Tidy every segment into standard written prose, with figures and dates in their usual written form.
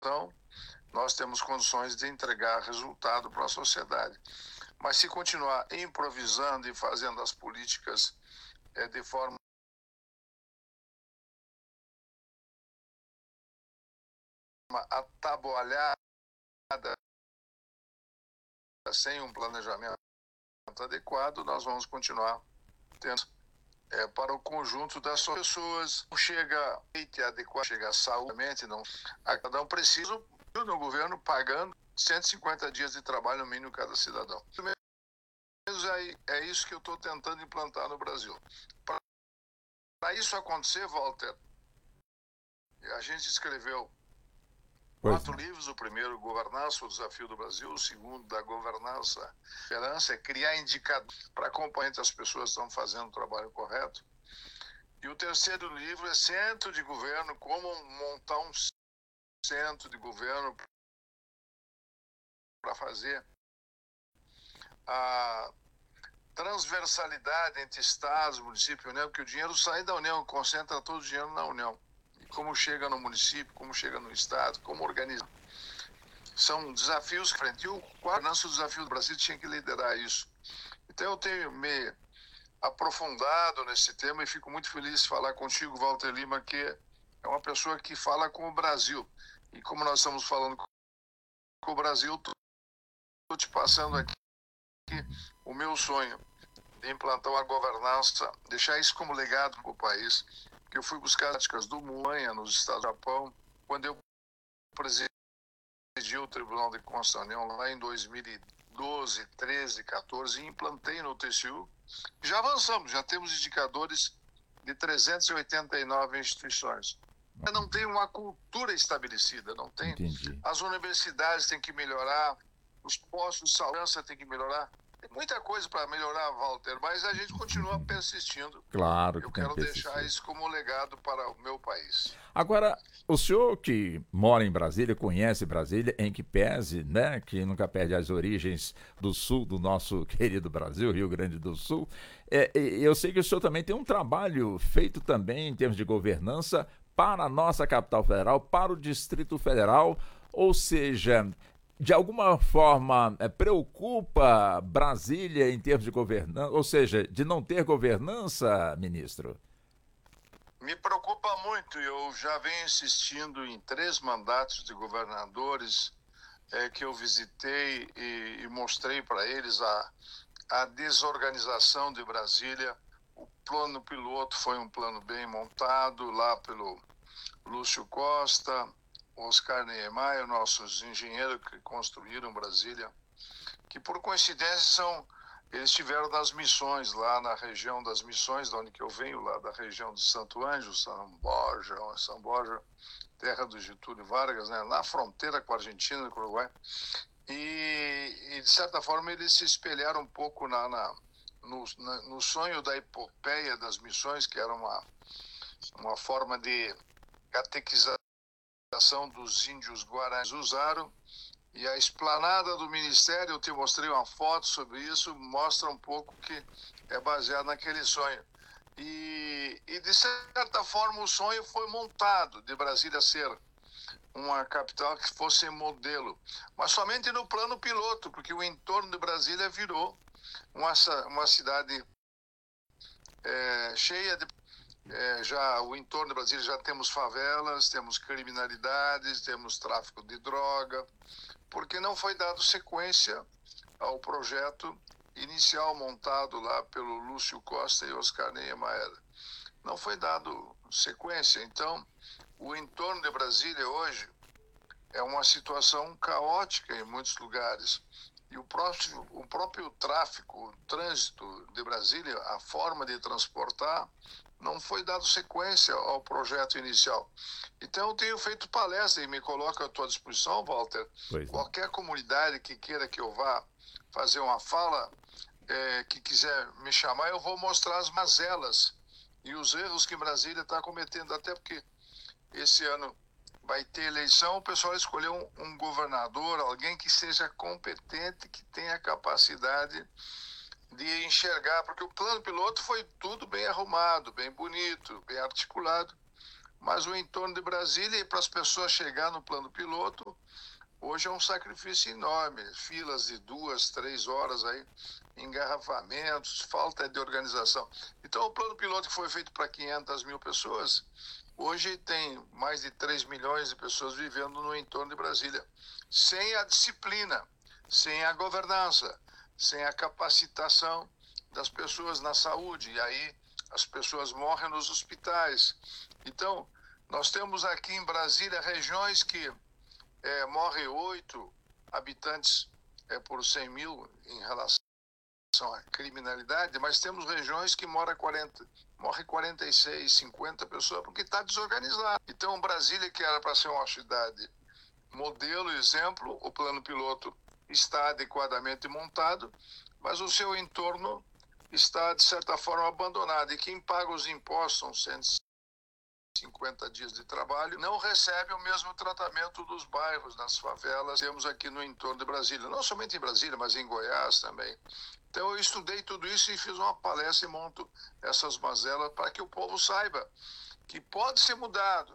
nós temos condições de entregar resultado para a sociedade. Mas se continuar improvisando e fazendo as políticas de forma atabalhada, sem um planejamento adequado, nós vamos continuar tendo para o conjunto das pessoas. Não chega adequado, chega saúde, não. A cada um precisa no governo pagando 150 dias de trabalho mínimo cada cidadão. É isso que eu estou tentando implantar no Brasil. Para isso acontecer, Walter, a gente escreveu 4 livros. O primeiro, Governança, o Desafio do Brasil. O segundo, da Governança, Esperança, é criar indicadores para acompanhar as pessoas que estão fazendo o trabalho correto. E o terceiro livro é Centro de Governo, como montar um centro de governo para fazer a transversalidade entre estados, município e União, porque o dinheiro sai da União, concentra todo o dinheiro na União. E como chega no município, como chega no estado, como organiza. São desafios que frente. E o quarto desafio do Brasil tinha que liderar isso. Então eu tenho me aprofundado nesse tema e fico muito feliz de falar contigo, Walter Lima, que é uma pessoa que fala com o Brasil. E como nós estamos falando com o Brasil, estou te passando aqui o meu sonho de implantar uma governança, deixar isso como legado para o país, que eu fui buscar as práticas do Muanha nos Estados do Japão, quando eu presidi o Tribunal de Contas da União lá em 2012, 13, 14, e implantei no TCU. Já avançamos, já temos indicadores de 389 instituições. Não tem uma cultura estabelecida, não tem. Entendi. As universidades têm que melhorar, os postos de segurança têm que melhorar. Tem muita coisa para melhorar, Walter, mas a gente continua persistindo. Claro que eu tem quero que persistir. deixar isso como legado para o meu país. Agora, o senhor que mora em Brasília, conhece Brasília, em que pese, né, que nunca perde as origens do sul do nosso querido Brasil, Rio Grande do Sul, eu sei que o senhor também tem um trabalho feito também em termos de governança para a nossa capital federal, para o Distrito Federal, ou seja, de alguma forma preocupa Brasília em termos de governança, ou seja, de não ter governança, ministro? Me preocupa muito. Eu já venho insistindo em 3 mandatos de governadores que eu visitei e mostrei para eles a desorganização de Brasília. O plano piloto foi um plano bem montado lá pelo Lúcio Costa, Oscar Niemeyer, nossos engenheiros que construíram Brasília, que por coincidência eles estiveram nas missões, lá na região das missões, de onde que eu venho, lá da região de Santo Ângelo, São Borja, terra do Getúlio Vargas, né, na fronteira com a Argentina e com o Uruguai. E, de certa forma, eles se espelharam um pouco no sonho da epopeia das missões, que era uma forma de catequização dos índios guaranis usaram. E a esplanada do Ministério, eu te mostrei uma foto sobre isso, mostra um pouco que é baseado naquele sonho. E de certa forma, o sonho foi montado de Brasília ser uma capital que fosse modelo, mas somente no plano piloto, porque o entorno de Brasília virou uma cidade cheia de... já o entorno de Brasília já temos favelas, temos criminalidades, temos tráfico de droga, porque não foi dado sequência ao projeto inicial montado lá pelo Lúcio Costa e Oscar Niemeyer. Não foi dado sequência. Então, o entorno de Brasília hoje é uma situação caótica em muitos lugares. E o próprio tráfico, o trânsito de Brasília, a forma de transportar, não foi dado sequência ao projeto inicial. Então, eu tenho feito palestra e me coloco à tua disposição, Walter. Qualquer comunidade que queira que eu vá fazer uma fala, que quiser me chamar, eu vou mostrar as mazelas e os erros que Brasília está cometendo, até porque esse ano vai ter eleição, o pessoal escolheu um governador, alguém que seja competente, que tenha capacidade de enxergar, porque o plano piloto foi tudo bem arrumado, bem bonito, bem articulado, mas o entorno de Brasília, e para as pessoas chegar no plano piloto, hoje é um sacrifício enorme, filas de 2, 3 horas aí, engarrafamentos, falta de organização. Então, o plano piloto que foi feito para 500 mil pessoas, hoje tem mais de 3 milhões de pessoas vivendo no entorno de Brasília, sem a disciplina, sem a governança, sem a capacitação das pessoas na saúde, e aí as pessoas morrem nos hospitais. Então, nós temos aqui em Brasília regiões que morre 8 habitantes por 100 mil em relação à criminalidade, mas temos regiões que morre 46, 50 pessoas, porque está desorganizado. Então, Brasília, que era para ser uma cidade modelo, exemplo, o plano piloto está adequadamente montado, mas o seu entorno está, de certa forma, abandonado. E quem paga os impostos, são 150 dias de trabalho, não recebe o mesmo tratamento dos bairros, nas favelas, temos aqui no entorno de Brasília. Não somente em Brasília, mas em Goiás também. Então eu estudei tudo isso e fiz uma palestra e monto essas mazelas para que o povo saiba que pode ser mudado,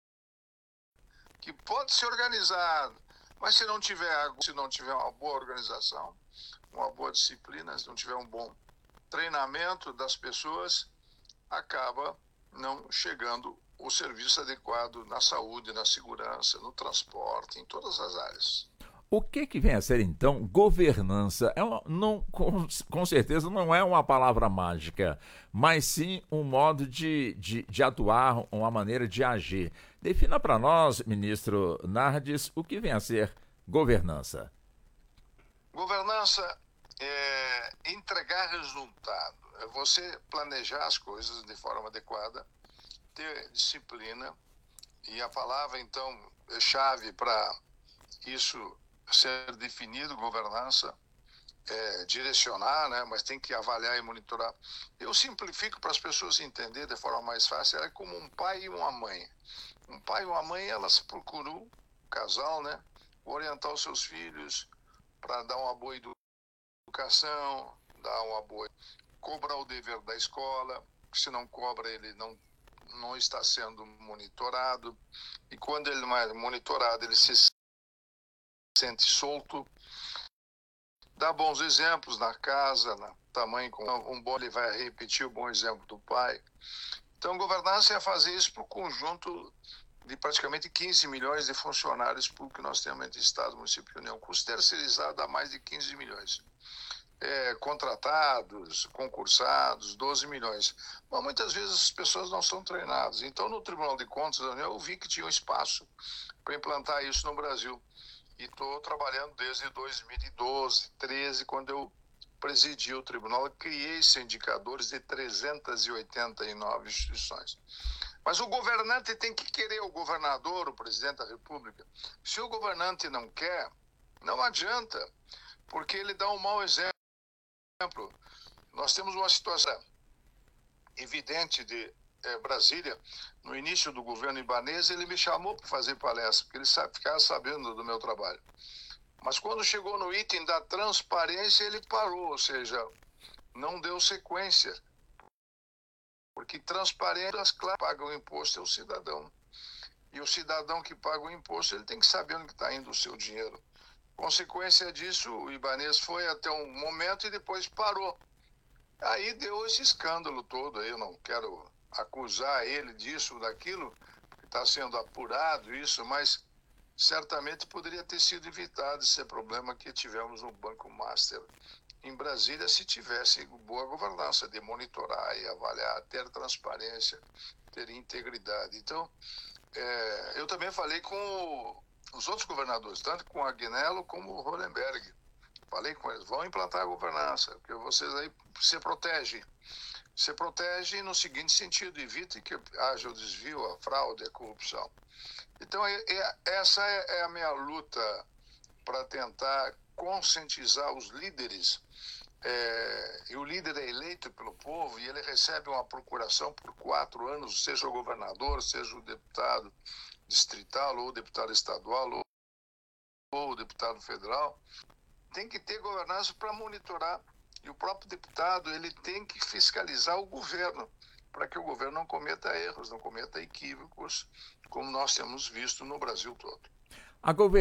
que pode ser organizado, mas se não tiver uma boa organização, uma boa disciplina, se não tiver um bom treinamento das pessoas, acaba não chegando o serviço adequado na saúde, na segurança, no transporte, em todas as áreas. O que vem a ser, então, governança? Com certeza não é uma palavra mágica, mas sim um modo de atuar, uma maneira de agir. Defina para nós, ministro Nardes, o que vem a ser governança. Governança é entregar resultado, é você planejar as coisas de forma adequada, ter disciplina, e a palavra, então, é chave para isso ser definido, governança, direcionar, né? Mas tem que avaliar e monitorar. Eu simplifico para as pessoas entenderem de forma mais fácil, é como um pai e uma mãe. Um pai e uma mãe, elas procuram, um casal, né? Orientar os seus filhos para dar uma boa educação, dar uma boa... cobrar o dever da escola, se não cobra, ele não está sendo monitorado, e quando ele não é monitorado, ele se sente solto. Dá bons exemplos na casa, na tamanho com um bom, ele vai repetir o bom exemplo do pai. Então, governança é fazer isso para o conjunto de praticamente 15 milhões de funcionários públicos que nós temos entre Estado, município e União, custo terceirizado dá mais de 15 milhões. Contratados, concursados, 12 milhões. Mas muitas vezes as pessoas não são treinadas. Então, no Tribunal de Contas da União, eu vi que tinha um espaço para implantar isso no Brasil. E estou trabalhando desde 2012, 2013, quando eu presidi o tribunal, eu criei esses indicadores de 389 instituições. Mas o governante tem que querer, o governador, o presidente da República. Se o governante não quer, não adianta, porque ele dá um mau exemplo. Nós temos uma situação evidente de Brasília. No início do governo Ibanez, ele me chamou para fazer palestra, porque ele ficava sabendo do meu trabalho. Mas quando chegou no item da transparência, ele parou, ou seja, não deu sequência. Porque transparência, claro, paga o imposto é o cidadão. E o cidadão que paga o imposto, ele tem que saber onde está indo o seu dinheiro. Consequência disso, o Ibanez foi até um momento e depois parou. Aí deu esse escândalo todo, aí eu não quero acusar ele disso ou daquilo, está sendo apurado isso, mas certamente poderia ter sido evitado esse problema que tivemos no Banco Master em Brasília, se tivesse boa governança, de monitorar e avaliar, ter transparência, ter integridade. Então, eu também falei com os outros governadores, tanto com o Agnello como o Hollenberg. Falei com eles, vão implantar a governança, porque vocês aí se protegem. Se protege no seguinte sentido, evite que haja o desvio, a fraude, a corrupção. Então, essa é a minha luta para tentar conscientizar os líderes. E o líder é eleito pelo povo e ele recebe uma procuração por 4 anos, seja o governador, seja o deputado distrital, ou o deputado estadual, ou o deputado federal. Tem que ter governança para monitorar. E o próprio deputado, ele tem que fiscalizar o governo. para que o governo não cometa erros, não cometa equívocos, como nós temos visto no Brasil todo. A